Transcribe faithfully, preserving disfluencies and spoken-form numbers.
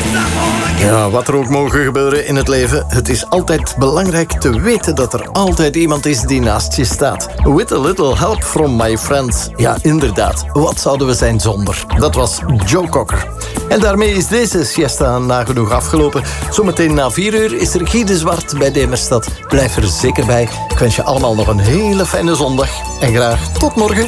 Ja, wat er ook mogen gebeuren in het leven, het is altijd belangrijk te weten dat er altijd iemand is die naast je staat. With a little help from my friends. Ja, inderdaad. Wat zouden we zijn zonder? Dat was Joe Cocker. En daarmee is deze siesta nagenoeg afgelopen. Zometeen na vier uur is er Guy de Zwart bij Demerstad. Blijf er zeker bij. Ik wens je allemaal nog een hele fijne zondag. En graag tot morgen.